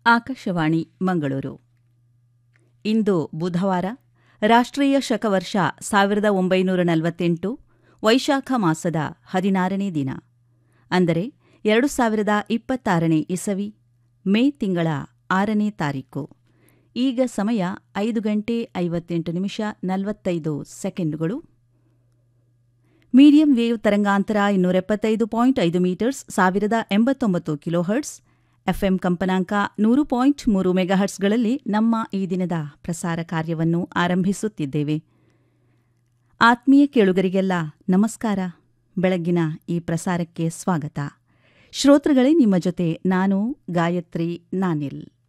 ಆಕಾಶವಾಣಿ ಮಂಗಳೂರು. ಇಂದು ಬುಧವಾರ, ರಾಷ್ಟ್ರೀಯ ಶಕವರ್ಷ 1948 ವೈಶಾಖ ಮಾಸದ 16ನೇ ದಿನ, ಅಂದರೆ 2026ನೇ ಇಸವಿ ಮೇ ತಿಂಗಳ 6ನೇ ತಾರೀಕು. ಈಗ ಸಮಯ 5:58:45 ಮೀಡಿಯಂ ವೇವ್ ತರಂಗಾಂತರ 275.5 ಮೀಟರ್ಸ್ 1089 ಕಿಲೋಹರ್ಟ್ಸ್, ಎಫ್ಎಂ ಕಂಪನಾಂಕ 100.3 ಮೆಗಾಹರ್ಟ್ಸ್ಗಳಲ್ಲಿ ನಮ್ಮ ಈ ದಿನದ ಪ್ರಸಾರ ಕಾರ್ಯವನ್ನು ಆರಂಭಿಸುತ್ತಿದ್ದೇವೆ. ಆತ್ಮೀಯ ಕೇಳುಗರಿಗೆಲ್ಲ ನಮಸ್ಕಾರ. ಬೆಳಗ್ಗಿನ ಈ ಪ್ರಸಾರಕ್ಕೆ ಸ್ವಾಗತ. ಶ್ರೋತೃಗಳೇ, ನಿಮ್ಮ ಜೊತೆ ನಾನು ಗಾಯತ್ರಿ ನಾನಿಲ್.